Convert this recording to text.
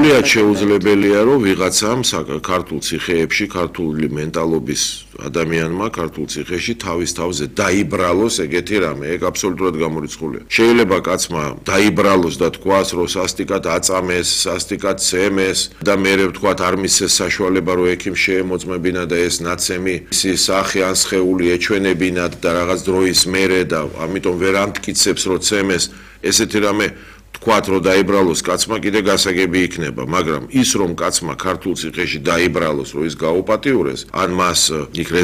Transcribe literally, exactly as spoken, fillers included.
სრულიად შეუძლებელია, რომ ვიღაცამ ქართულ ციხეებში, ქართული მენტალობის ადამიანმა ქართულ ციხეში თავის თავზე დაიბრალოს ეგეთი რამე, ეგ აბსოლუტურად გამორიცხულია. შეიძლება კაცმა დაიბრალოს და თქვას, რომ სასტიკად აწამეს, სასტიკად ცემეს და მერე ვთქვათ არ მისცეს საშუალება, რომ ექიმ შეემოწმებინა და ეს ნაცემი ისი სახე ან სხეული ეჩვენებინათ და რაღაც დროის მერე და ამიტომ ვერ ამტკიცებს, რომ ცემეს, ესეთი რამე თქვათ, რომ დაიბრალოს კაცმა კიდე გასაგები იქნება, მაგრამ ის რომ კაცმა ქართულ ციხეში დაიბრალოს, რომ ის გაუპატიურეს, ან მას იქ